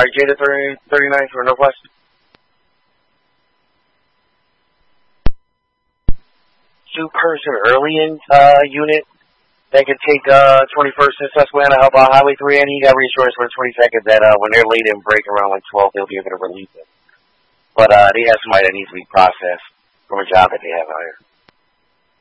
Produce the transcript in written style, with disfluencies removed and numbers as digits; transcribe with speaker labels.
Speaker 1: Alright, Jada 39 for Northwest. Two-person early in unit that can take 21st and Susquehanna, help out Highway 3, and he got reassurance for 20 seconds that when they're late and break around like 12, they'll be able to release it. But they have somebody that needs to be processed from a job that they have out here.